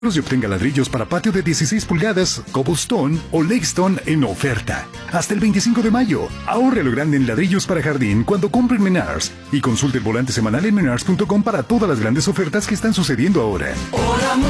Y obtenga ladrillos para patio de 16 pulgadas, Cobblestone o Lakestone en oferta. Hasta el 25 de mayo. Ahorre lo grande en ladrillos para jardín cuando compre en Menards. Y consulte el volante semanal en menards.com para todas las grandes ofertas que están sucediendo ahora.